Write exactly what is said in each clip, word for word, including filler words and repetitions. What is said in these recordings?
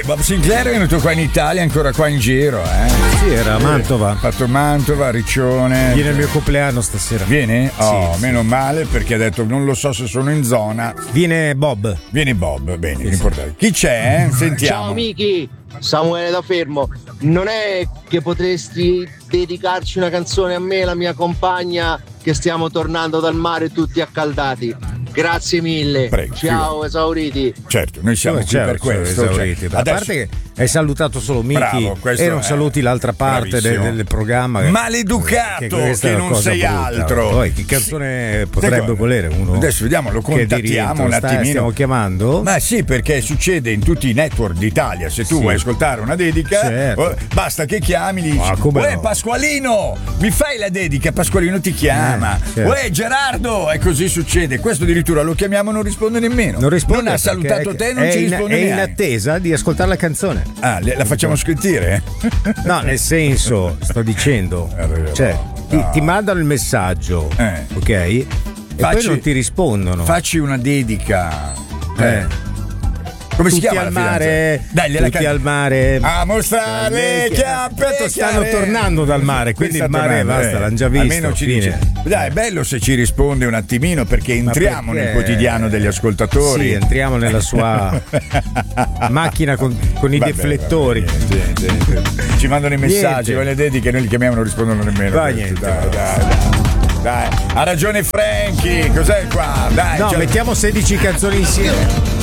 Bob Sinclair è venuto qua in Italia, ancora qua in giro, eh. Sì, era a Mantova. Ha fatto Mantova, Riccione. Viene il mio compleanno stasera. Viene? Oh, sì, meno sì. male, perché ha detto non lo so se sono in zona. Viene Bob. Viene Bob, bene, Sì, l'importante. Chi c'è? Sentiamo. Ciao Miki, Samuele da Fermo. Non è che potresti dedicarci una canzone a me e la mia compagna, che stiamo tornando dal mare tutti accaldati? Grazie mille. Prego, ciao, figo. esauriti. Certo, noi siamo qui Certo, per questo. esauriti. Cioè, A parte che hai salutato solo Miki Bravo, questo e non è saluti l'altra parte del, bravissimo. del programma. che- Maleducato che, questa è una non cosa sei brutta. altro. Poi che canzone Sì. potrebbe Secondo- volere uno? Adesso vediamo, lo che di contattiamo rientro. un Sta- attimino. Stiamo chiamando? Ma sì, perché succede in tutti i network d'Italia. Se tu Sì. vuoi ascoltare una dedica, Certo. eh, basta che chiami e dici: Ma come uè no? Pasqualino, mi fai la dedica? Pasqualino ti chiama. Eh, certo. Uè Gerardo, e così succede. Questo addirittura lo chiamiamo e non risponde nemmeno. Non risponde. Non ha perché salutato è- te, non è ci in, risponde È in neanche. attesa di ascoltare la canzone. Ah, le- la facciamo scrittire? No, nel senso, sto dicendo, Arriva. cioè, ti, No. ti mandano il messaggio, Eh. ok? E Facci- poi non ti rispondono. Facci una dedica. Eh. Come si Tutti chiama al la fidanzata? mare, Dai, gliela tutti can- al mare. A mostrare le chiappe. Tanto stanno chiare. tornando dal mare, quindi Qui il sta mare tornando, basta, eh. l'hanno già visto. Almeno ci fine. dice. Dai, è bello se ci risponde un attimino, perché entriamo perché? nel quotidiano degli ascoltatori. Sì, entriamo nella sua macchina con, con i Vabbè, deflettori. vabbè, niente, niente, niente. Ci mandano i messaggi, Niente. con le dediche, noi li chiamiamo e non rispondono nemmeno. Va, Questi, niente, dai, va. dai, dai, dai. Ha ragione Frankie, cos'è qua? Dai, No, cioè- mettiamo sedici canzoni insieme.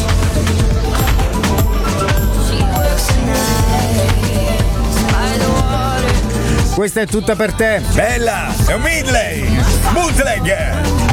Questa è tutta per te. Bella, è un Midley, bootleg.